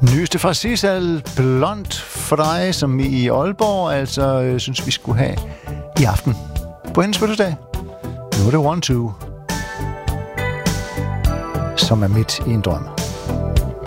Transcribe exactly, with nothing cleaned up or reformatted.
Nyeste fra Sissal, Blond for dig, som i Aalborg altså øh, synes vi skulle have i aften på hendes fødselsdag. Nu er det One Two, som er midt i en drøm.